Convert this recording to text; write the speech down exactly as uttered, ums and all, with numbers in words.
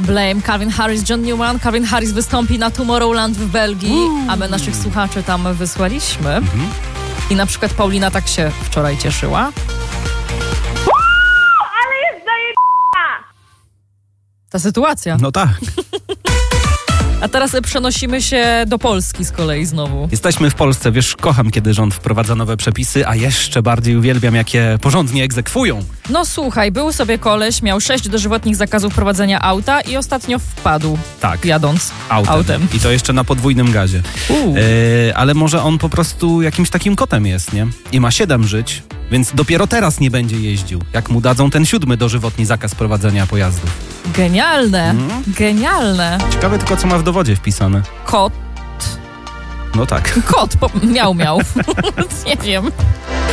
Blame, Calvin Harris, John Newman. Calvin Harris wystąpi na Tomorrowland w Belgii, Uuu. a my naszych słuchaczy tam wysłaliśmy. Mhm. I na przykład Paulina tak się wczoraj cieszyła. Uuu, ale jest zajebana! Ta sytuacja. No tak. A teraz przenosimy się do Polski z kolei znowu. Jesteśmy w Polsce. Wiesz, kocham, kiedy rząd wprowadza nowe przepisy, a jeszcze bardziej uwielbiam, jak je porządnie egzekwują. No słuchaj, był sobie koleś, miał sześć dożywotnich zakazów prowadzenia auta i ostatnio wpadł, tak, jadąc autem. autem. I to jeszcze na podwójnym gazie. E, ale może on po prostu jakimś takim kotem jest, nie? I ma siedem żyć, więc dopiero teraz nie będzie jeździł, jak mu dadzą ten siódmy dożywotni zakaz prowadzenia pojazdów. Genialne, hmm? genialne. Ciekawe tylko, co ma w dowodzie wpisane. Kot. No tak. Kot, po, miał, miał. Nie wiem.